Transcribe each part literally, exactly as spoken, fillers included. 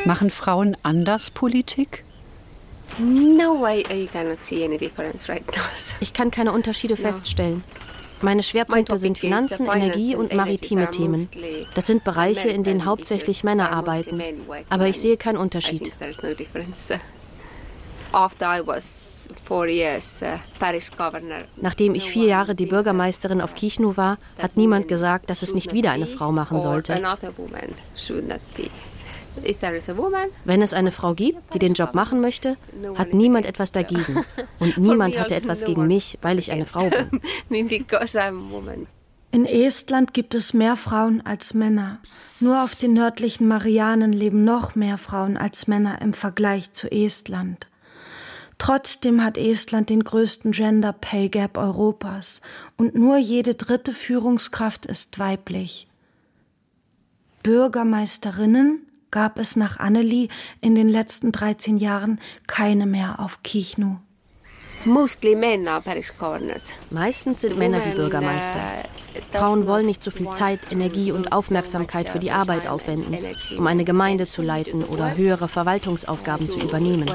Machen Frauen anders Politik? Ich kann keine Unterschiede feststellen. Meine Schwerpunkte sind Finanzen, Energie und maritime Themen. Das sind Bereiche, in denen hauptsächlich Männer arbeiten. Aber ich sehe keinen Unterschied. Nachdem ich vier Jahre die Bürgermeisterin auf Chișinău war, hat niemand gesagt, dass es nicht wieder eine Frau machen sollte. Wenn es eine Frau gibt, die den Job machen möchte, hat niemand etwas dagegen. Und niemand hatte etwas gegen mich, weil ich eine Frau bin. In Estland gibt es mehr Frauen als Männer. Nur auf den nördlichen Marianen leben noch mehr Frauen als Männer im Vergleich zu Estland. Trotzdem hat Estland den größten Gender Pay Gap Europas und nur jede dritte Führungskraft ist weiblich. Bürgermeisterinnen gab es nach Anneli in den letzten dreizehn Jahren keine mehr auf Chișinău. Meistens sind Männer die Bürgermeister. Frauen wollen nicht so viel Zeit, Energie und Aufmerksamkeit für die Arbeit aufwenden, um eine Gemeinde zu leiten oder höhere Verwaltungsaufgaben zu übernehmen.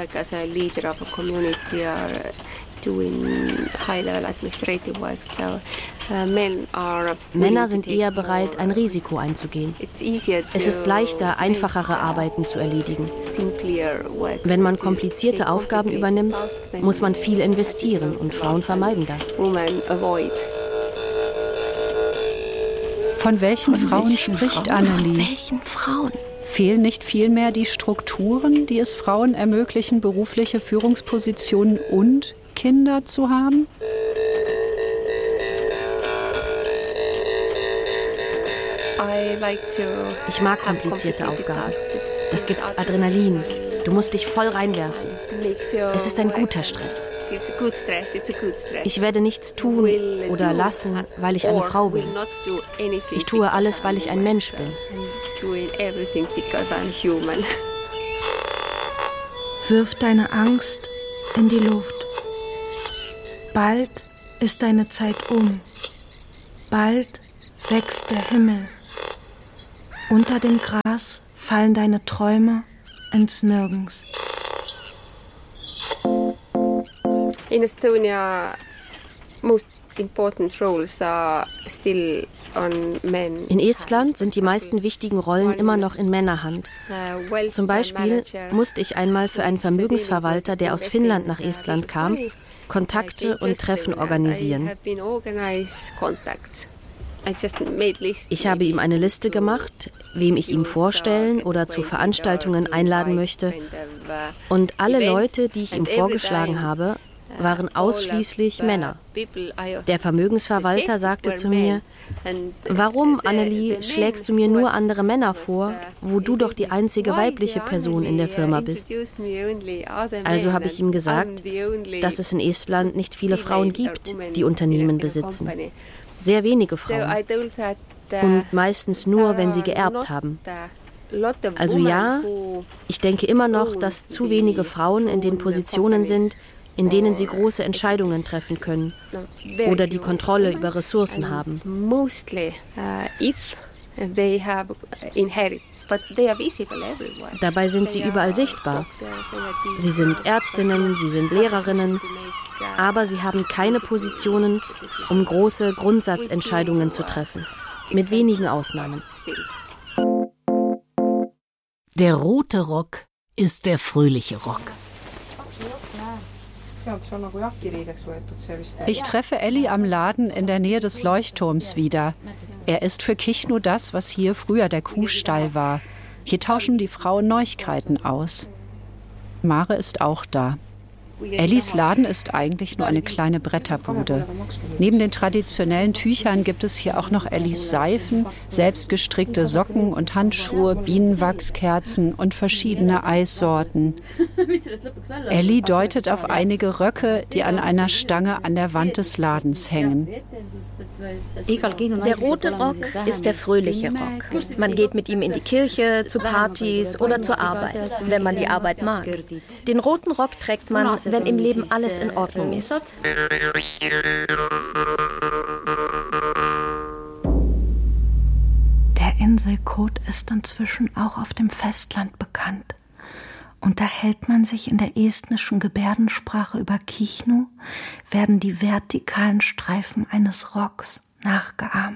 Männer sind eher bereit, ein Risiko einzugehen. Es ist leichter, einfachere Arbeiten zu erledigen. Wenn man komplizierte Aufgaben übernimmt, muss man viel investieren und Frauen vermeiden das. Von welchen Von Frauen welchen spricht Frauen? Anneli? Von welchen Frauen? Fehlen nicht vielmehr die Strukturen, die es Frauen ermöglichen, berufliche Führungspositionen und Kinder zu haben? Ich mag komplizierte Aufgaben. Das gibt Adrenalin. Du musst dich voll reinwerfen. Es ist ein guter Stress. Ich werde nichts tun oder lassen, weil ich eine Frau bin. Ich tue alles, weil ich ein Mensch bin. Wirf deine Angst in die Luft. Bald ist deine Zeit um. Bald wächst der Himmel. Unter dem Gras fallen deine Träume ins Nirgends. In Estonia, most important roles are still on men. In Estland sind die meisten wichtigen Rollen immer noch in Männerhand. Zum Beispiel musste ich einmal für einen Vermögensverwalter, der aus Finnland nach Estland kam, Kontakte und Treffen organisieren. Ich habe ihm eine Liste gemacht, wem ich ihm vorstellen oder zu Veranstaltungen einladen möchte. Und alle Leute, die ich ihm vorgeschlagen habe, waren ausschließlich Männer. Der Vermögensverwalter sagte zu mir: Warum, Anneli, schlägst du mir nur andere Männer vor, wo du doch die einzige weibliche Person in der Firma bist? Also habe ich ihm gesagt, dass es in Estland nicht viele Frauen gibt, die Unternehmen besitzen. Sehr wenige Frauen. Und meistens nur, wenn sie geerbt haben. Also ja, ich denke immer noch, dass zu wenige Frauen in den Positionen sind, in denen sie große Entscheidungen treffen können oder die Kontrolle über Ressourcen haben. Dabei sind sie überall sichtbar. Sie sind Ärztinnen, sie sind Lehrerinnen, aber sie haben keine Positionen, um große Grundsatzentscheidungen zu treffen. Mit wenigen Ausnahmen. Der rote Rock ist der fröhliche Rock. Ich treffe Elli am Laden in der Nähe des Leuchtturms wieder. Er ist für Chișinău das, was hier früher der Kuhstall war. Hier tauschen die Frauen Neuigkeiten aus. Mare ist auch da. Ellis Laden ist eigentlich nur eine kleine Bretterbude. Neben den traditionellen Tüchern gibt es hier auch noch Ellis Seifen, selbstgestrickte Socken und Handschuhe, Bienenwachskerzen und verschiedene Eissorten. Elli deutet auf einige Röcke, die an einer Stange an der Wand des Ladens hängen. Der rote Rock ist der fröhliche Rock. Man geht mit ihm in die Kirche, zu Partys oder zur Arbeit, wenn man die Arbeit mag. Den roten Rock trägt man, wenn im Leben alles in Ordnung ist. Der Inselkot ist inzwischen auch auf dem Festland bekannt. Unterhält man sich in der estnischen Gebärdensprache über Kihnu, werden die vertikalen Streifen eines Rocks nachgeahmt.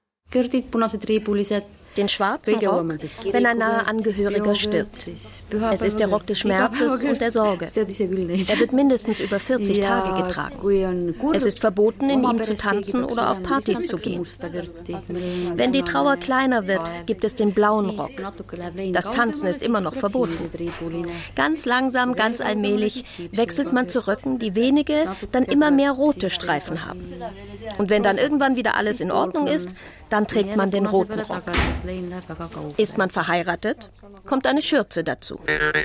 Den schwarzen Rock, wenn ein naher Angehöriger stirbt. Es ist der Rock des Schmerzes und der Sorge. Er wird mindestens über vierzig Tage getragen. Es ist verboten, in ihm zu tanzen oder auf Partys zu gehen. Wenn die Trauer kleiner wird, gibt es den blauen Rock. Das Tanzen ist immer noch verboten. Ganz langsam, ganz allmählich wechselt man zu Röcken, die wenige, dann immer mehr rote Streifen haben. Und wenn dann irgendwann wieder alles in Ordnung ist, dann trägt man den roten Rock. Ist man verheiratet, kommt eine Schürze dazu.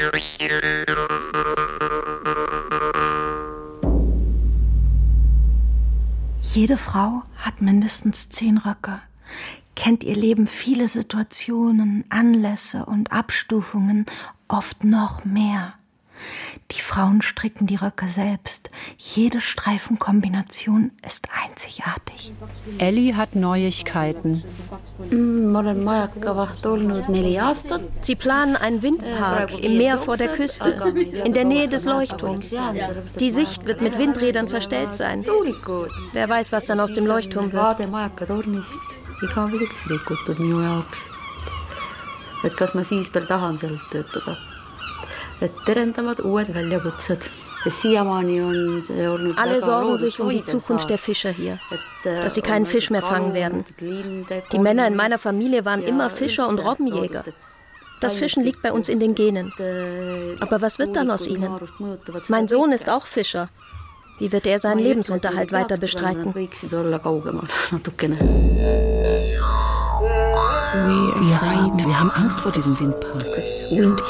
Jede Frau hat mindestens zehn Röcke, kennt ihr Leben viele Situationen, Anlässe und Abstufungen, oft noch mehr. Die Frauen stricken die Röcke selbst. Jede Streifenkombination ist einzigartig. Elli hat Neuigkeiten. Sie planen einen Windpark im Meer vor der Küste, in der Nähe des Leuchtturms. Die Sicht wird mit Windrädern verstellt sein. Wer weiß, was dann aus dem Leuchtturm wird. Et kas ma siis veel tahan seal töötada. Et terendavad uued väljakutsed. Alle sorgen sich um die Zukunft der Fischer hier, dass sie keinen Fisch mehr fangen werden. Die Männer in meiner Familie waren immer Fischer und Robbenjäger. Das Fischen liegt bei uns in den Genen. Aber was wird dann aus ihnen? Mein Sohn ist auch Fischer. Wie wird er seinen Lebensunterhalt weiter bestreiten? Wir haben, wir haben Angst vor diesem Windpark. Und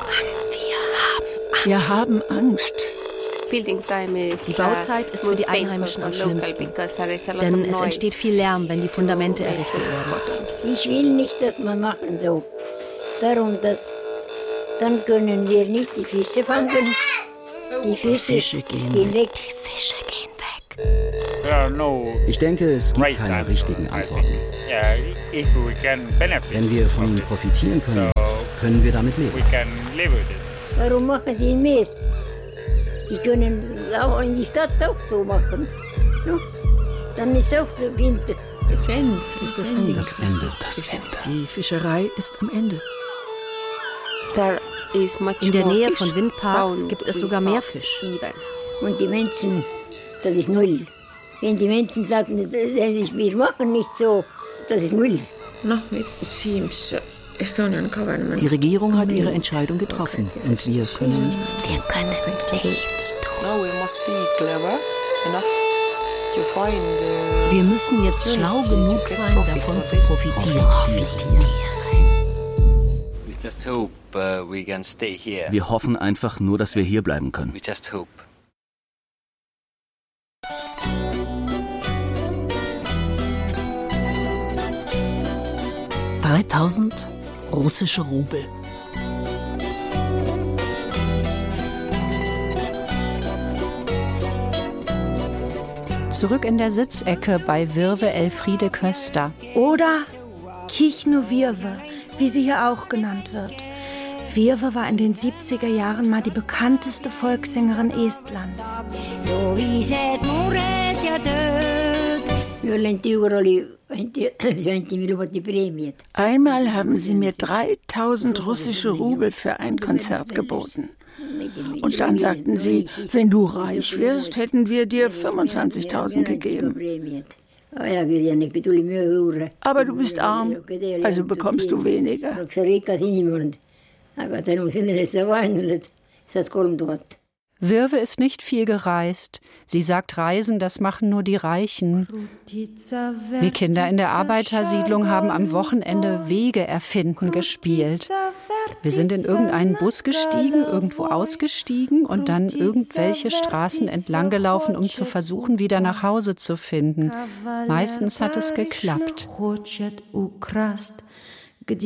wir haben Angst. Die Bauzeit ist für die Einheimischen am schlimmsten, denn es entsteht viel Lärm, wenn die Fundamente errichtet werden. Ich will nicht, dass man machen so. Darum, dass dann können wir nicht die Fische fangen. Die Fische, Fische gehen, gehen weg. Die Fische gehen weg. Ich denke, es gibt keine richtigen Antworten. Wenn wir von ihnen profitieren können, können wir damit leben. Warum machen sie mehr? Die können auch in die Stadt auch so machen. No? Dann ist auch so Winter. Das Ende. Das ist das Ende. Das Ende. Das Ende. Die Fischerei ist am Ende. In der Nähe von Windparks gibt es sogar mehr Fisch. Und die Menschen, das ist null. Wenn die Menschen sagen, wir machen nicht so, das ist null. Die Regierung hat ihre Entscheidung getroffen und wir können nichts tun. Wir können nichts tun. Wir müssen jetzt schlau genug sein, davon zu profitieren. Wir hoffen einfach nur, dass wir hier bleiben können. dreitausend russische Rubel. Zurück in der Sitzecke bei Virve Elfriede Köster. Oder Kihnu Virve, wie sie hier auch genannt wird. Virve war in den siebziger Jahren mal die bekannteste Volkssängerin Estlands. Einmal haben sie mir dreitausend russische Rubel für ein Konzert geboten. Und dann sagten sie, wenn du reich wirst, hätten wir dir fünfundzwanzigtausend gegeben. Aber du bist arm, also bekommst du weniger. Virve ist nicht viel gereist. Sie sagt, Reisen, das machen nur die Reichen. Wir Kinder in der Arbeitersiedlung haben am Wochenende Wege erfinden gespielt. Wir sind in irgendeinen Bus gestiegen, irgendwo ausgestiegen und dann irgendwelche Straßen entlang gelaufen, um zu versuchen, wieder nach Hause zu finden. Meistens hat es geklappt.